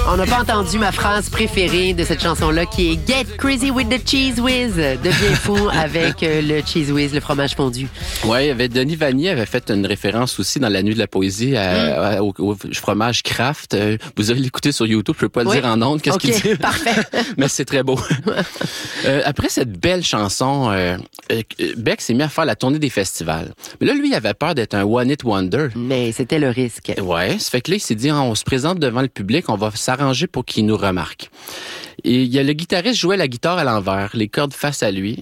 On n'a pas entendu ma phrase préférée de cette chanson-là qui est Get Crazy with the Cheese Whiz. Deviens fou avec le Cheese Whiz, le fromage fondu. Oui, Denis Vanier avait fait une référence aussi dans la nuit de la poésie au fromage Kraft. Vous allez l'écouter sur YouTube, je peux pas le dire en ondes. Qu'est-ce qu'il dit? Parfait. Mais c'est très beau. Après cette belle chanson, Beck s'est mis à faire la tournée des festivals. Mais là, lui, il avait peur d'être un one-hit wonder. Mais c'était le risque. Ouais, ça fait que là, il s'est dit, on se présente devant le public, on va s'arranger pour qu'il nous remarque. Et il y a le guitariste jouait la guitare à l'envers, les cordes face à lui.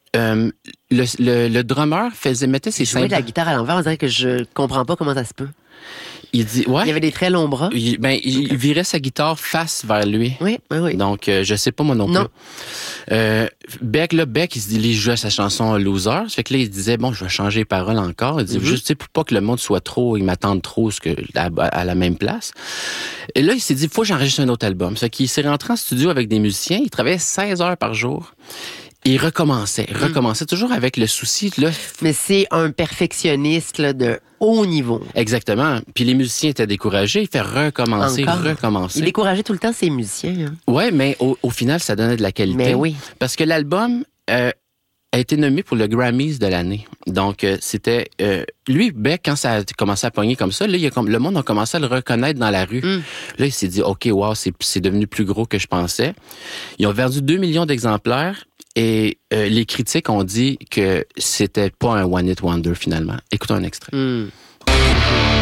Le drummer mettait ses cymbales. Jouer de la guitare à l'envers, on dirait que je comprends pas comment ça se peut. Il dit, ouais. Il y avait des très longs bras. Il virait sa guitare face vers lui. Oui. Donc, je sais pas moi non plus. Beck, il se dit, il jouait sa chanson Loser. Ça fait que là, il disait, bon, je vais changer les paroles encore. Il dit, juste, pour pas que le monde soit trop, il m'attende trop à la même place. Et là, il s'est dit, faut que j'enregistre un autre album. Ça fait qu'il s'est rentré en studio avec des musiciens. Il travaillait 16 heures par jour. Il recommençait toujours avec le souci. Là. Mais c'est un perfectionniste là, de haut niveau. Exactement. Puis les musiciens étaient découragés. Il fait recommencer. Il décourageait tout le temps ses musiciens. Hein. Oui, mais au final, ça donnait de la qualité. Mais oui. Parce que l'album a été nommé pour le Grammys de l'année. Donc, c'était... lui, Beck, quand ça a commencé à pogner comme ça, là, le monde a commencé à le reconnaître dans la rue. Là, il s'est dit, OK, wow, c'est devenu plus gros que je pensais. Ils ont vendu 2 millions d'exemplaires. Et les critiques ont dit que c'était pas un one-hit wonder finalement. Écoutons un extrait.